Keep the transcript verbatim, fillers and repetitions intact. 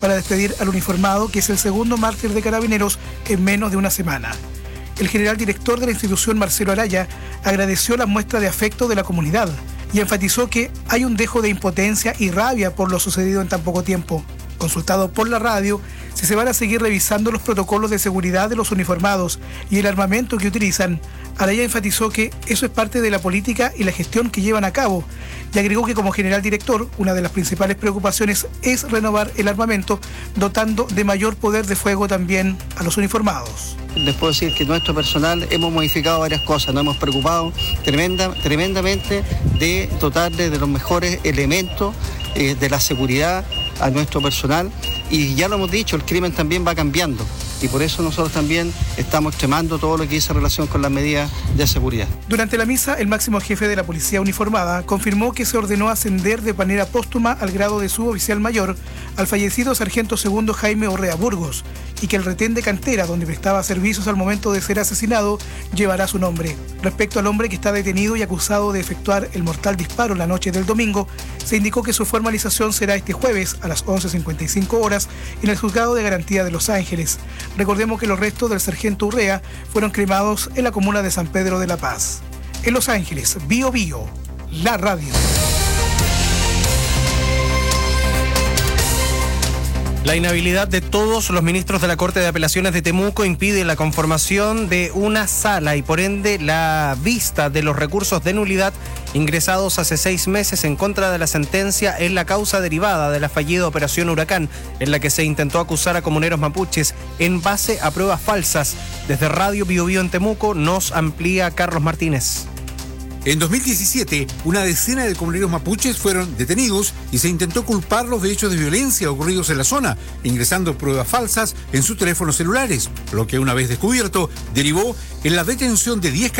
para despedir al uniformado, que es el segundo mártir de Carabineros en menos de una semana. El general director de la institución, Marcelo Araya, agradeció la muestra de afecto de la comunidad y enfatizó que hay un dejo de impotencia y rabia por lo sucedido en tan poco tiempo. Consultado por la radio si se van a seguir revisando los protocolos de seguridad de los uniformados y el armamento que utilizan, Araya enfatizó que eso es parte de la política y la gestión que llevan a cabo, y agregó que como general director, una de las principales preocupaciones es renovar el armamento, dotando de mayor poder de fuego también a los uniformados. Les puedo decir que nuestro personal hemos modificado varias cosas, nos hemos preocupado tremenda, tremendamente de dotarle de los mejores elementos eh, de la seguridad a nuestro personal, y ya lo hemos dicho, el crimen también va cambiando y por eso nosotros también estamos extremando todo lo que dice relación con las medidas de seguridad. Durante la misa, el máximo jefe de la policía uniformada confirmó que se ordenó ascender de manera póstuma al grado de suboficial mayor al fallecido sargento segundo Jaime Orrea Burgos y que el retén de Cantera, donde prestaba servicios al momento de ser asesinado, llevará su nombre. Respecto al hombre que está detenido y acusado de efectuar el mortal disparo la noche del domingo, se indicó que su formalización será este jueves a las once cincuenta y cinco horas en el Juzgado de Garantía de Los Ángeles. Recordemos que los restos del sargento Urrea fueron cremados en la comuna de San Pedro de la Paz. En Los Ángeles, Bio Bio, la radio. La inhabilidad de todos los ministros de la Corte de Apelaciones de Temuco impide la conformación de una sala y por ende la vista de los recursos de nulidad ingresados hace seis meses en contra de la sentencia en la causa derivada de la fallida Operación Huracán, en la que se intentó acusar a comuneros mapuches en base a pruebas falsas. Desde Radio Bio Bio en Temuco nos amplía Carlos Martínez. En dos mil diecisiete, una decena de comuneros mapuches fueron detenidos y se intentó culparlos de hechos de violencia ocurridos en la zona, ingresando pruebas falsas en sus teléfonos celulares, lo que una vez descubierto derivó en la detención de diez